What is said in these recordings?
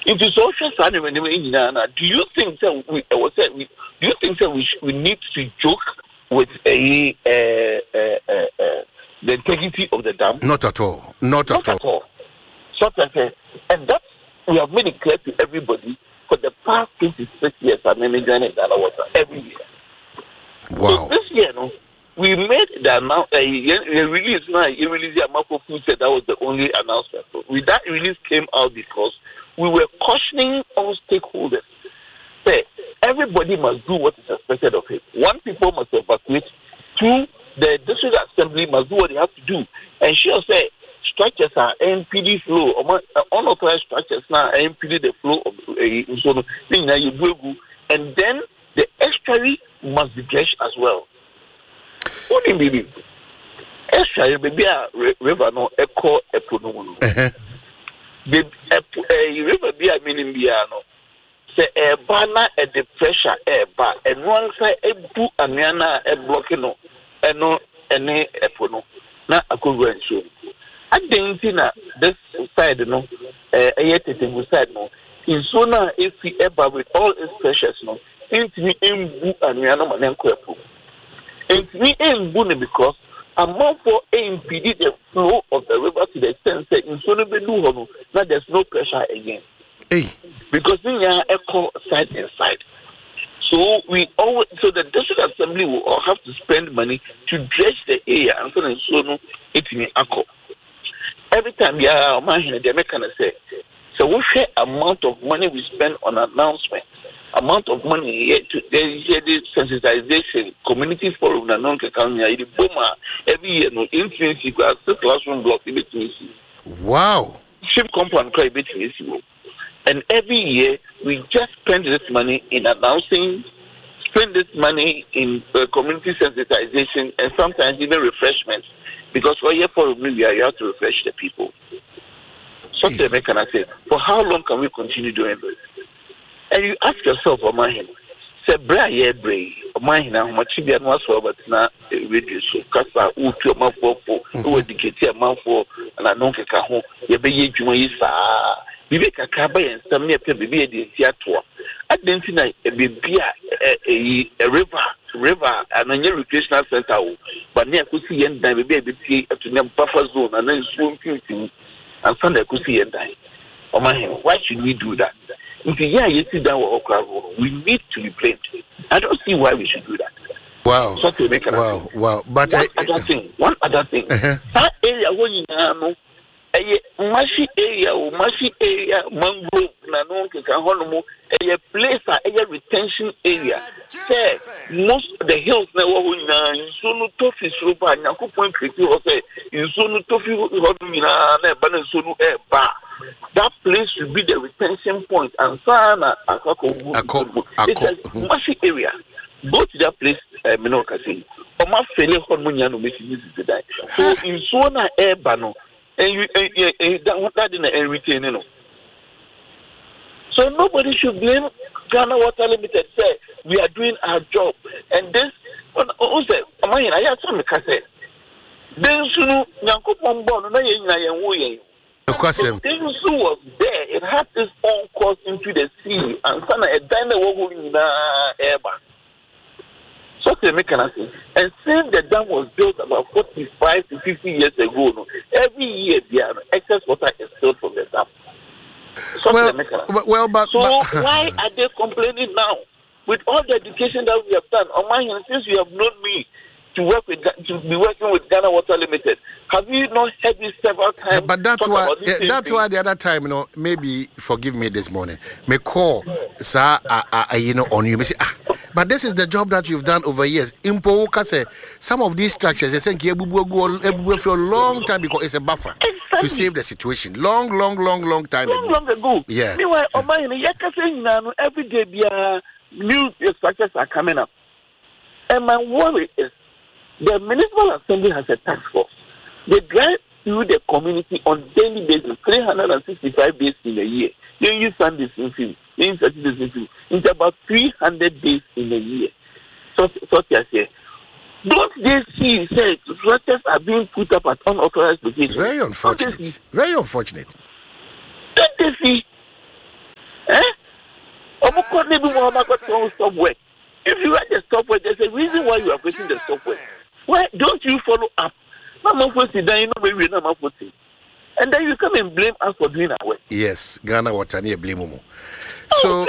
If it's social standing, do you think that do you think that we need to joke with the integrity of the dam? Not at all. Not at all. So and that we have made it clear to everybody for the past 26 years. I'm managing Ghana Water every year. Wow. So this year, we made the release. You released the Amako Food said that was the only announcement. So that release came out because we were cautioning all stakeholders. Say, everybody must do what is expected of him. One, people must evacuate. Two, the district assembly must do what they have to do. And she'll say, structures are NPD flow, unauthorized structures now NPD the flow of and then the estuary must be dredged as well. Only maybe estuary maybe a river no echo eponomo. The river be a meaning biano. Say a banner at the pressure air bar and one side a book and yana a blocking and no any epono. Na akogo ensho. I didn't see this side no side no. In so now if we ever with all its pressures no. Into me book and yana manenko epo. Into me book because amount for impede the flow of the river to the extent that in so no now there's no pressure again. Hey. Because we are echo side and side. So the district assembly will all have to spend money to dredge the area and so no it may echo. Every time you are they make say so we share amount of money we spend on announcement, amount of money to the sensitization, community forum and non the BOMA every year no influence classroom block wow. Ship compound cry and every year we just spend this money in announcing, spend this money in community sensitization and sometimes even refreshments. Because for year for you have to refresh the people. So can I say, for how long can we continue doing this? And you ask yourself, Omahin, say bra ye bray, Omahin, how much you be was for but now reduce Casa to a month for who dedicate a month for and I don't care how you be you Bibi kakaba and some near Bibi the theatre. I didn't think a river and a new recreational center, but near Kusi and die baby to them buffer zone and then swim shooting and Sunday Kusi and die. Oh my, why should we do that? If you sit down with Okra, we need to be blamed. I don't see why we should do that. Wow. So to make wow. But one other thing. That area when you know. Mashi area, mangrove, Nanonke, Honomo, a place, a retention area. Say, most of the hills now, in Sunu Tofi, Suba, Nakupon Kriti, or say, in Sunu Tofi, Hodumina, Banasunu, Bar. That place should be the retention point, and Sana, it's a mashi area. Go to that place, Minokasi, or my fellow Hormoniano, Missy, today. So in Sona Air Bano. And you that didn't retain, you know. So nobody should blame Ghana Water Limited. Say we are doing our job, and this. Say, I had some cassette. Then soon, Yankupon born, no, you the thing was there. It had its own course into the sea, and Sana a diner in the air. So and since the dam was built about 45 to 50 years ago, every year excess water is filled from the dam. So why are they complaining now? With all the education that we have done, since you have known me to be working with Ghana Water Limited, have you not heard this several times? But that's why the other time, maybe forgive me this morning, may call sir, on you, may say, but this is the job that you've done over years. Impo say some of these structures, they say go for a long time because it's a buffer to save the situation. Long time ago. Long ago. Yeah. Meanwhile, every day, new structures are coming up. And my worry is the municipal assembly has a task force. They drive through the community on daily basis, 365 days in a year. You use Sundays in film, you use Saturdays in film. It's about 300 days in a year. So I say, don't they see, say, structures are being put up at unauthorized locations? Very unfortunate. Very unfortunate. Don't they see? maybe more about stop work. If you write the stop work, there's a reason why you are putting the stop work. Why don't you follow up? Mama Fosi, then you know maybe Mama Fosi. And then you come and blame us for doing our work. Yes, Ghana water near blame Momo. So,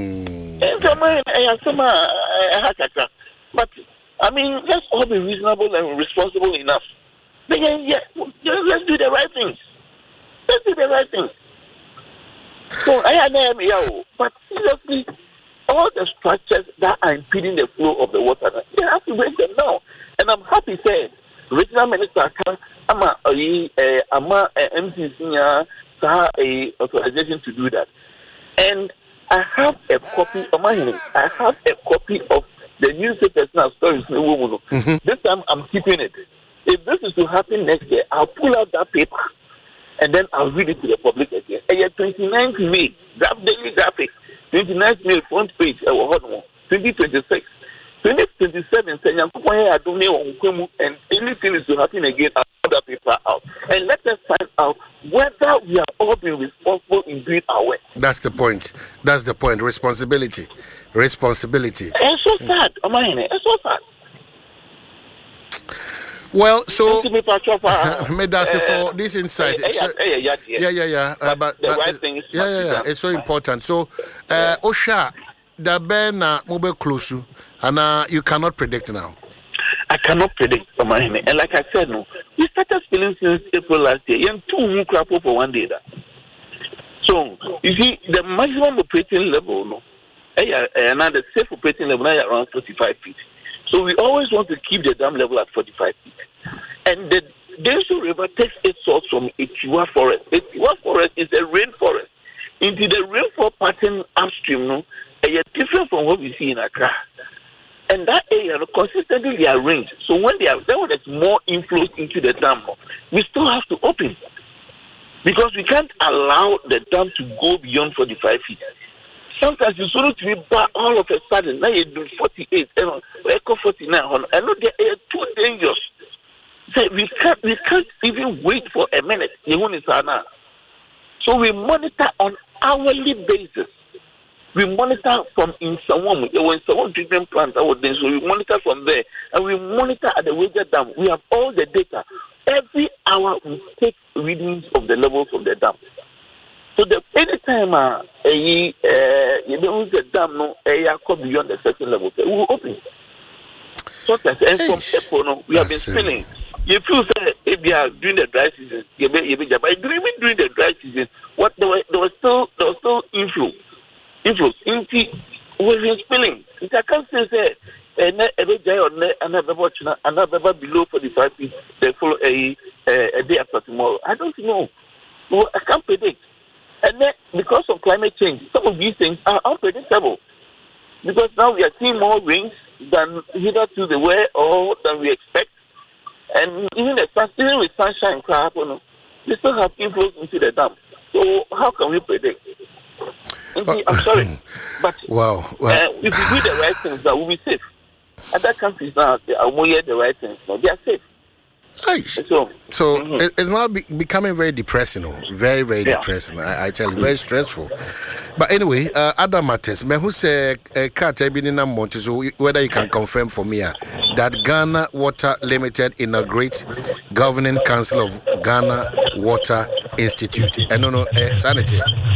but I mean, let's all be reasonable and responsible enough. But yeah, let's do the right things. Let's do the right things. So but seriously, all the structures that are impeding the flow of the water, they have to break them down. And I'm happy saying, regional minister MCC a authorization to do that. And I have a copy of I have a copy of the newspapers now stories. This time I'm keeping it. If this is to happen next year, I'll pull out that paper and then I'll read it to the public again. 29th May, draft daily graphic. 29th May front page. 2026. 2027, and anything is to happen again, I'll put that paper out. And let us find out whether we have all been responsible in doing our work. That's the point. That's the point. Responsibility. It's so sad. It's so sad. Well, so that's for this insight. But the right thing is it's so important. So, Osha, the bena mobile close, and you cannot predict now. I cannot predict, and like I said, no, we started spilling since April last year. You have 2 new crap for 1 day. So you see, the maximum operating level, no, and now the safe operating level is around 45 feet. So we always want to keep the dam level at 45 feet. And the Densu River takes its source from Etiwa Forest. Etiwa Forest is a rainforest. Into the rainfall pattern upstream, no, different from what we see in Accra. And that area consistently arranged. So when there is more inflows into the dam, we still have to open. Because we can't allow the dam to go beyond 45 feet. Sometimes you sort of be back all of a sudden. Now you do 48, echo 49. I know they are too dangerous. So we can't even wait for a minute. So we monitor on hourly basis. We monitor from in someone treatment plant so we monitor from there, and we monitor at the Wager Dam. We have all the data. Every hour we take readings of the levels of the dam. So anytime the dam no go beyond a certain level, we will open. So and from April, we have been spilling. You feel that if you are during the dry season, but even during the dry season, there was still inflow. We've been spilling. I can't say every day or another below 45 feet. They follow a day after tomorrow. I don't know. Well, I can't predict. And then because of climate change, some of these things are unpredictable. Because now we are seeing more rains than hitherto they were or than we expect. And even with sunshine, we still have inflows into the dam. So how can we predict? I'm sorry, but wow. If we do the right things, that will be safe. Other countries now, they are more the right things. No, they are safe. So it's now becoming very depressing, very, very depressing. I tell you, very stressful. But anyway, other matters. Me who say whether you can confirm for me that Ghana Water Limited inaugurates Governing Council of Ghana Water Institute. No, sanity.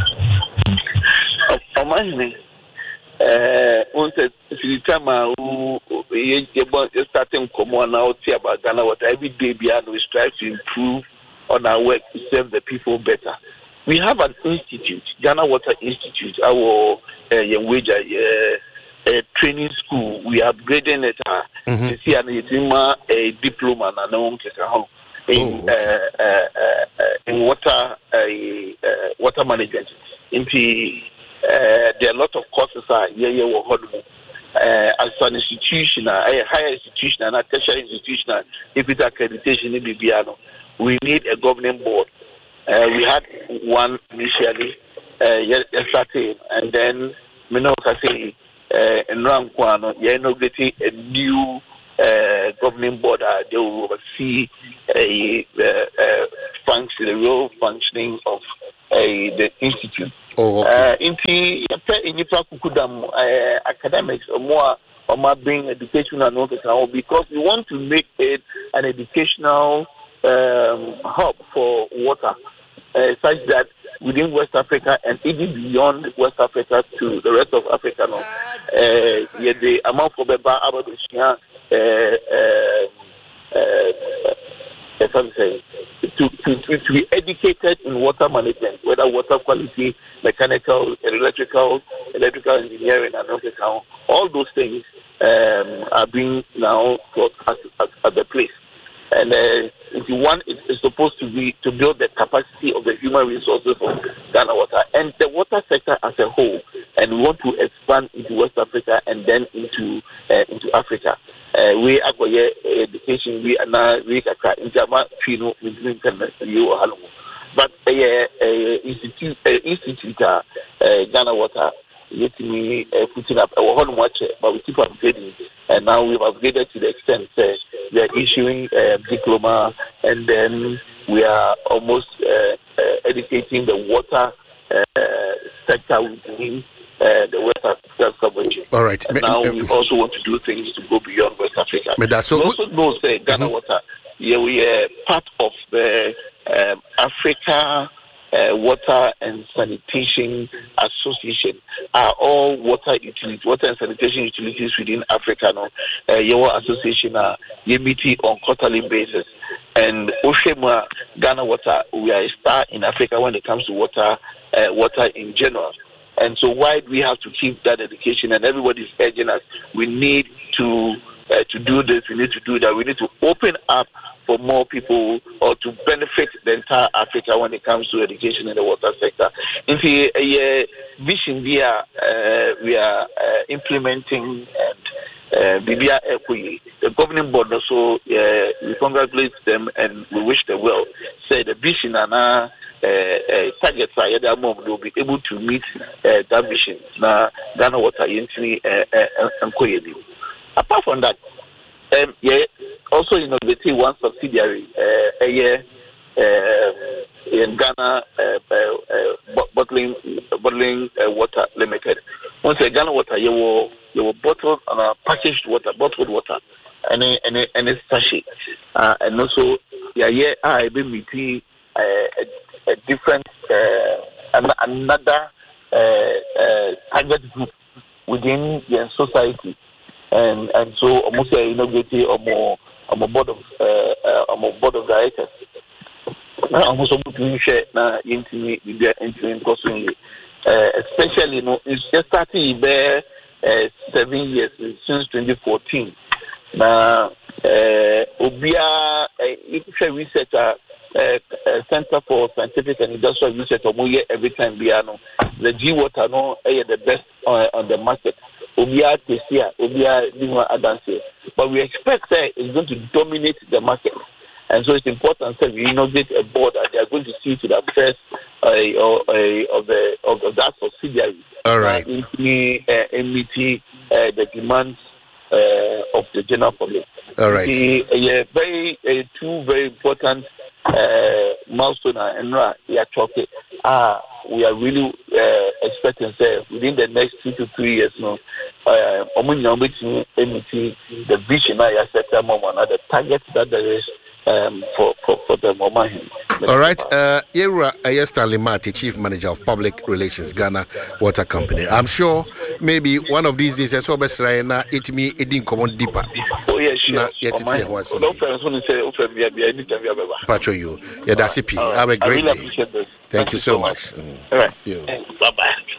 The time starting common now about Ghana Water, every day we strive to improve on our work to serve the people better. We have an institute, Ghana Water Institute, our training school. We are upgrading it. You see, a diploma in water management. There are a lot of courses as an institution, a higher institution, and a tertiary institution. If it's accreditation, we need a governing board. We had one initially, yesterday, and then in Ramkwano, you're inaugurating a new governing board. They will oversee the real functioning of the institute. Oh, okay. In academics or more being educational know because we want to make it an educational hub for water, such that within West Africa and even beyond West Africa to the rest of Africa, the amount for the to be educated in water management, whether water quality, mechanical, electrical engineering, and all those things are being now taught at the place. And one is supposed to be to build the capacity of the human resources of Ghana Water and the water sector as a whole. And we want to expand into West Africa and then into Africa. We acquire education. We are now we in Jama Fino but institute Ghana Water. Let me putting up our whole watch, but we keep upgrading, and now we've upgraded to the extent we are issuing diploma, and then we are almost educating the water sector within the West Africa coverage. All right. And now we also want to do things to go beyond West Africa. We also know Ghana Water. Yeah, we are part of the Africa Water and Sanitation Association. Are all water and sanitation utilities within Africa. Your association you meet on quarterly basis. And Oshema Ghana Water, we are a star in Africa when it comes to water in general. And so why do we have to keep that education? And everybody's urging us. We need to do this. We need to do that. We need to open up for more people or to benefit the entire Africa when it comes to education in the water sector. In the vision we are implementing and the governing board also we congratulate them and we wish them well. Say the vision and targets will be able to meet that vision. Now Ghana Water apart from that, also innovating one subsidiary in Ghana bottling water limited. Once Ghana Water, you will bottled and packaged water, bottled water, and it's sachet, and also I been meeting a different another target group within the society. And so almost inaugurated on a board of directors. Almost to share na intimate especially it's just starting there 7 years since 2014. Now Obia researcher Center for Scientific and Industrial Research every time the G Water the best on the market. But we expect that it's going to dominate the market, and so it's important that we inaugurate a board that they are going to see to the affairs of that subsidiary. All right. Meet the demands of the general public. All right. Two very important milestone and we are talking. We are really expecting within the next 2 to 3 years the vision I set them on the targets that there is for the moment. All right. Yewura Stanley Marty, Chief Manager of Public Relations, Ghana Water Company. I'm sure maybe one of these days I saw it didn't come on deeper. Oh yes, sure. Patrol you. Yeah, that's it. Have a great day. Thank you so much. All right. Bye bye.